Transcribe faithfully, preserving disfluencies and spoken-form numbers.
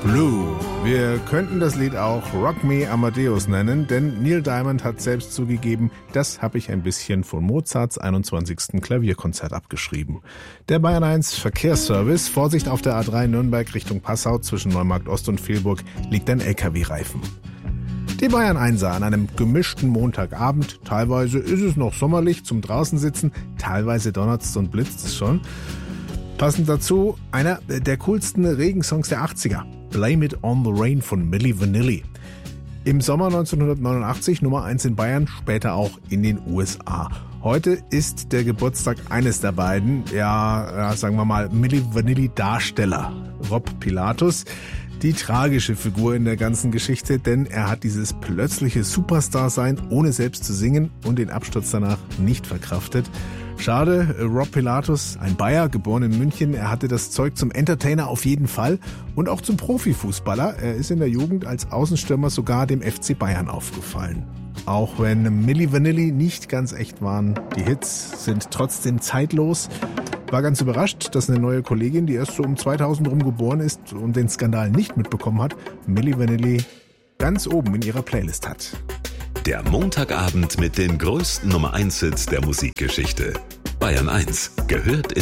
Blue. Wir könnten das Lied auch Rock Me Amadeus nennen, denn Neil Diamond hat selbst zugegeben, das habe ich ein bisschen von Mozarts einundzwanzigsten Klavierkonzert abgeschrieben. Der Bayern eins Verkehrsservice, Vorsicht auf der A drei Nürnberg Richtung Passau zwischen Neumarkt Ost und Vilburg liegt ein L K W-Reifen. Die Bayern Einser an einem gemischten Montagabend. Teilweise ist es noch sommerlich zum Draußensitzen, teilweise donnert's und blitzt es schon. Passend dazu einer der coolsten Regensongs der achtziger. Blame It on the Rain von Milli Vanilli. Im Sommer neunzehnhundertneunundachtzig Nummer eins in Bayern, später auch in den U S A. Heute ist der Geburtstag eines der beiden, ja, ja sagen wir mal, Milli Vanilli Darsteller, Rob Pilatus. Die tragische Figur in der ganzen Geschichte, denn er hat dieses plötzliche Superstar-Sein, ohne selbst zu singen und den Absturz danach nicht verkraftet. Schade, Rob Pilatus, ein Bayer, geboren in München, er hatte das Zeug zum Entertainer auf jeden Fall und auch zum Profifußballer. Er ist in der Jugend als Außenstürmer sogar dem F C Bayern aufgefallen. Auch wenn Milli Vanilli nicht ganz echt waren, die Hits sind trotzdem zeitlos. War ganz überrascht, dass eine neue Kollegin, die erst so um zweitausend rum geboren ist und den Skandal nicht mitbekommen hat, Milli Vanilli ganz oben in ihrer Playlist hat. Der Montagabend mit den größten Nummer eins Hits der Musikgeschichte. Bayern eins gehört in